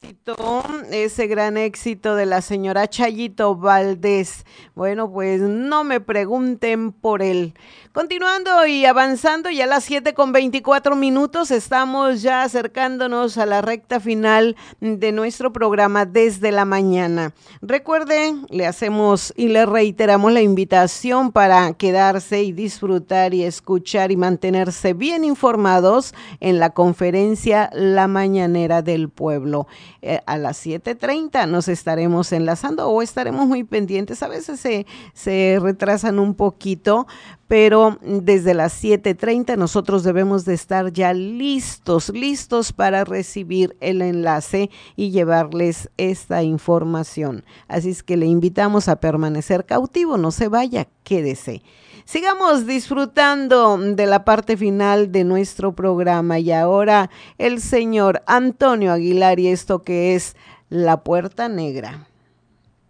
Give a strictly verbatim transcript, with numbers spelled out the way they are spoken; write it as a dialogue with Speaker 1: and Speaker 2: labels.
Speaker 1: éxito, ese gran éxito de la señora Chayito Valdés. Bueno, pues no me pregunten por él. Continuando y avanzando, ya a las siete con veinticuatro minutos, estamos ya acercándonos a la recta final de nuestro programa Desde la Mañana. Recuerden, le hacemos y le reiteramos la invitación para quedarse y disfrutar y escuchar y mantenerse bien informados en la conferencia La Mañanera del Pueblo. Eh, a las siete treinta nos estaremos enlazando o estaremos muy pendientes. A veces se, se retrasan un poquito, pero desde las siete treinta nosotros debemos de estar ya listos, listos para recibir el enlace y llevarles esta información. Así es que le invitamos a permanecer cautivo, no se vaya, quédese. Sigamos disfrutando de la parte final de nuestro programa y ahora el señor Antonio Aguilar y esto que es La Puerta Negra.